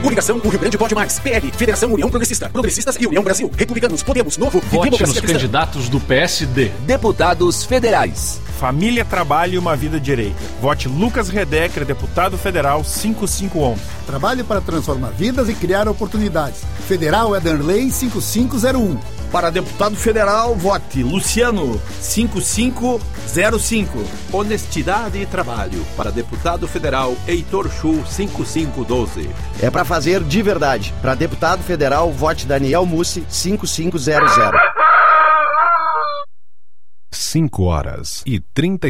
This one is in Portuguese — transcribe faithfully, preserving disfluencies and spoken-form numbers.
Unigação, o Rio Grande pode mais. P L, Federação União Progressista. Progressistas e União Brasil. Republicanos, Podemos, Novo e Vote Democracia nos Cristã. candidatos do P S D. Deputados federais. Família, trabalho e uma vida direita. Vote Lucas Redecker, deputado federal cinco cinco um um. Trabalhe para transformar vidas e criar oportunidades. Federal Ederley cinco cinco zero um. Para deputado federal, vote Luciano cinco cinco zero cinco. Honestidade e trabalho. Para deputado federal, Heitor Chu cinco cinco um dois. É para fazer de verdade. Para deputado federal, vote Daniel Mussi cinco cinco zero zero. cinco horas e trinta